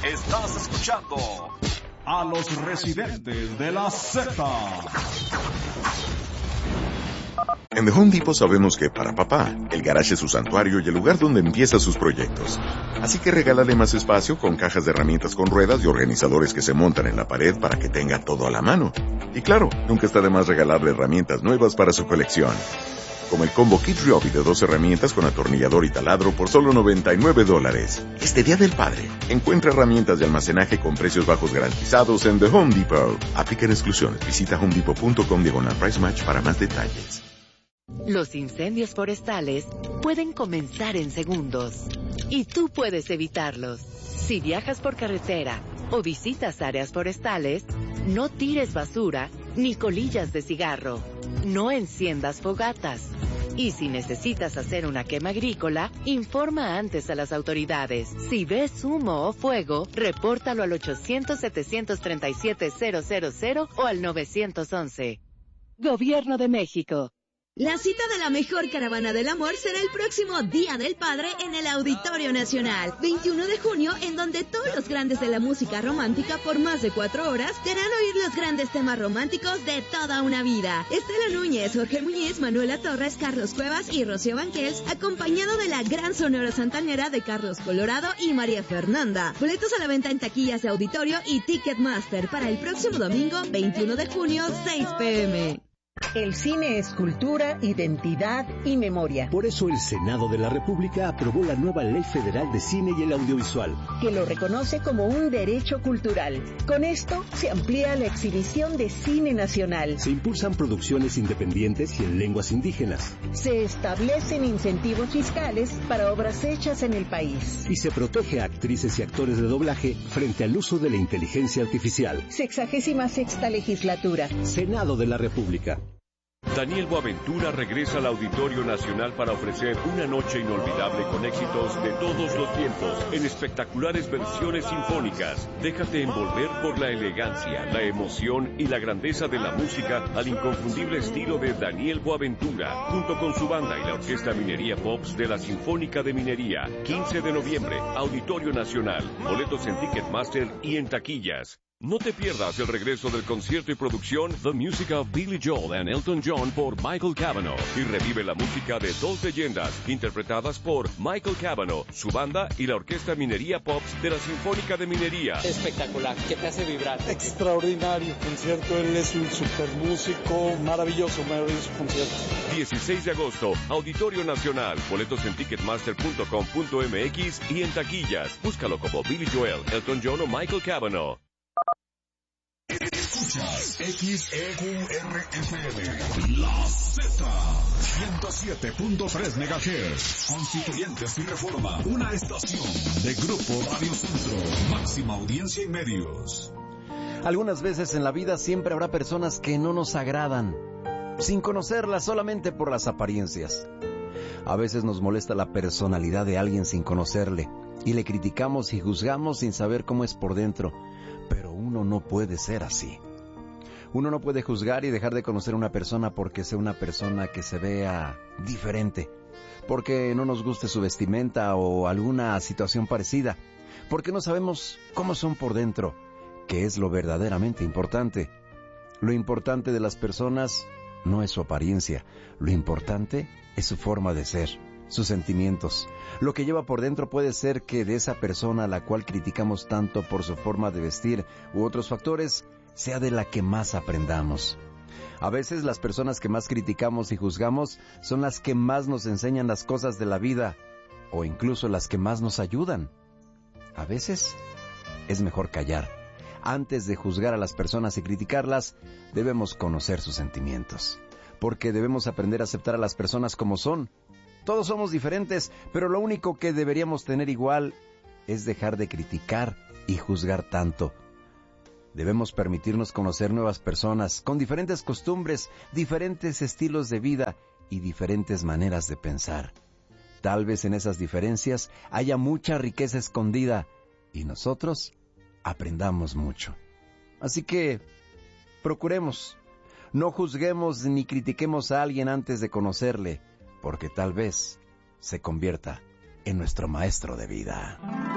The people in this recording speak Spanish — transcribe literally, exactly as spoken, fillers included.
Estás escuchando a los residentes de la Z. En The Home Depot sabemos que para papá, el garage es su santuario y el lugar donde empieza sus proyectos. Así que regálale más espacio con cajas de herramientas con ruedas y organizadores que se montan en la pared para que tenga todo a la mano. Y claro, nunca está de más regalarle herramientas nuevas para su colección. Como el combo Kid Ryobi de dos herramientas con atornillador y taladro por solo noventa y nueve dólares. Este Día del Padre, encuentra herramientas de almacenaje con precios bajos garantizados en The Home Depot. Aplican exclusiones. Visita homedepot.com diagonal price match para más detalles. Los incendios forestales pueden comenzar en segundos y tú puedes evitarlos. Si viajas por carretera o visitas áreas forestales, no tires basura ni colillas de cigarro. No enciendas fogatas. Y si necesitas hacer una quema agrícola, informa antes a las autoridades. Si ves humo o fuego, repórtalo al ochocientos, setecientos treinta y siete, cero cero cero o al nueve once. Gobierno de México. La cita de la mejor caravana del amor será el próximo Día del Padre en el Auditorio Nacional, veintiuno de junio, en donde todos los grandes de la música romántica por más de cuatro horas te harán oír los grandes temas románticos de toda una vida. Estela Núñez, Jorge Muñiz, Manuela Torres, Carlos Cuevas y Rocío Banquels, acompañado de la gran sonora santanera de Carlos Colorado y María Fernanda. Boletos a la venta en taquillas de auditorio y Ticketmaster para el próximo domingo, veintiuno de junio, seis pe eme. El cine es cultura, identidad y memoria. Por eso el Senado de la República aprobó la nueva Ley Federal de Cine y el Audiovisual, que lo reconoce como un derecho cultural. Con esto se amplía la exhibición de cine nacional. Se impulsan producciones independientes y en lenguas indígenas. Se establecen incentivos fiscales para obras hechas en el país. Y se protege a actrices y actores de doblaje frente al uso de la inteligencia artificial. Sexagésima sexta legislatura. Senado de la República. Daniel Boaventura regresa al Auditorio Nacional para ofrecer una noche inolvidable con éxitos de todos los tiempos en espectaculares versiones sinfónicas. Déjate envolver por la elegancia, la emoción y la grandeza de la música al inconfundible estilo de Daniel Boaventura, junto con su banda y la Orquesta Minería Pops de la Sinfónica de Minería. quince de noviembre, Auditorio Nacional. Boletos en Ticketmaster y en taquillas. No te pierdas el regreso del concierto y producción The Music of Billy Joel and Elton John por Michael Cavanaugh y revive la música de dos leyendas interpretadas por Michael Cavanaugh, su banda y la Orquesta Minería Pops de la Sinfónica de Minería. Espectacular, que te hace vibrar. Extraordinario concierto, él es un super músico, maravilloso, maravilloso concierto. dieciséis de agosto, Auditorio Nacional, boletos en ticketmaster punto com punto eme equis y en taquillas. Búscalo como Billy Joel, Elton John o Michael Cavanaugh. Escuchas X E Q R F M, La Z, ciento siete punto tres megahertz, Constituyentes y Reforma, una estación de Grupo Radio Centro, máxima audiencia y medios. Algunas veces en la vida siempre habrá personas que no nos agradan, sin conocerlas, solamente por las apariencias. A veces nos molesta la personalidad de alguien sin conocerle, y le criticamos y juzgamos sin saber cómo es por dentro. Pero uno no puede ser así. Uno no puede juzgar y dejar de conocer a una persona porque sea una persona que se vea diferente, porque no nos guste su vestimenta o alguna situación parecida, porque no sabemos cómo son por dentro, que es lo verdaderamente importante. Lo importante de las personas no es su apariencia, lo importante es su forma de ser, sus sentimientos. Lo que lleva por dentro puede ser que de esa persona a la cual criticamos tanto por su forma de vestir u otros factores, sea de la que más aprendamos. A veces las personas que más criticamos y juzgamos son las que más nos enseñan las cosas de la vida, o incluso las que más nos ayudan. A veces es mejor callar. Antes de juzgar a las personas y criticarlas, debemos conocer sus sentimientos, porque debemos aprender a aceptar a las personas como son. Todos somos diferentes, pero lo único que deberíamos tener igual es dejar de criticar y juzgar tanto. Debemos permitirnos conocer nuevas personas con diferentes costumbres, diferentes estilos de vida y diferentes maneras de pensar. Tal vez en esas diferencias haya mucha riqueza escondida y nosotros aprendamos mucho. Así que procuremos, no juzguemos ni critiquemos a alguien antes de conocerle, porque tal vez se convierta en nuestro maestro de vida.